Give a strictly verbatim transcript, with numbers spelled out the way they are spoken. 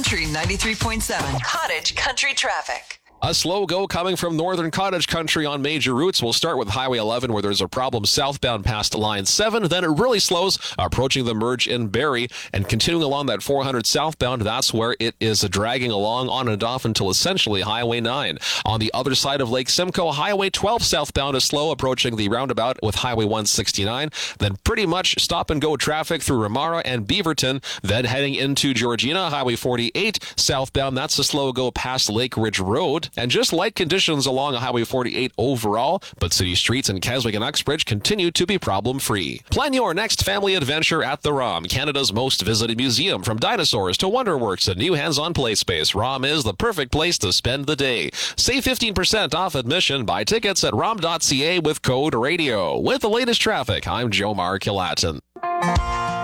Country ninety-three point seven. Cottage Country Traffic. A slow go coming from northern Cottage Country on major routes. We'll start with Highway eleven, where there's a problem southbound past Line seven. Then it really slows approaching the merge in Barrie and continuing along that four hundred southbound. That's where it is dragging along on and off until essentially Highway nine. On the other side of Lake Simcoe, Highway twelve southbound is slow approaching the roundabout with Highway one sixty-nine. Then pretty much stop and go traffic through Ramara and Beaverton. Then heading into Georgina, Highway forty-eight southbound. That's a slow go past Lake Ridge Road. And just light conditions along Highway forty-eight overall, but city streets in Keswick and Uxbridge continue to be problem-free. Plan your next family adventure at the ROM, Canada's most visited museum. From dinosaurs to Wonderworks and new hands-on play space, ROM is the perfect place to spend the day. Save fifteen percent off admission. Buy tickets at rom dot c a with code radio. With the latest traffic, I'm Joe Mark Kilatin.